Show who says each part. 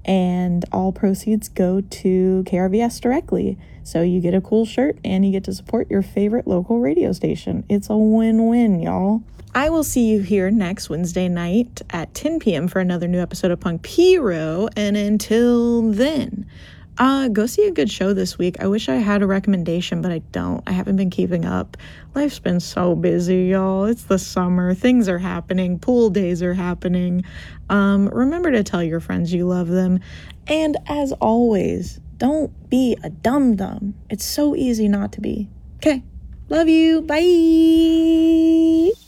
Speaker 1: and all proceeds go to KRVS directly. So you get a cool shirt and you get to support your favorite local radio station. It's a win-win, y'all. I will see you here next Wednesday night at 10 p.m. for another new episode of Punk Piro. And until then, go see a good show this week. I wish I had a recommendation, but I don't. I haven't been keeping up. Life's been so busy, y'all. It's the summer. Things are happening. Pool days are happening. Remember to tell your friends you love them. And as always, don't be a dum-dum. It's so easy not to be. Okay. Love you. Bye.